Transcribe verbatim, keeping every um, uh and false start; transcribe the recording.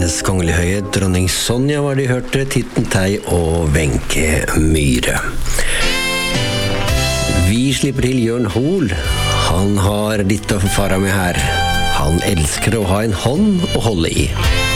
Hennes Kongelige Høyhet Dronning Sonja var de hørte, Titten Tei og Wenche Myhre. Vi slipper til Jørn Hoel. Han har litt å fara med her. Han elsker å ha en hånd å holde i.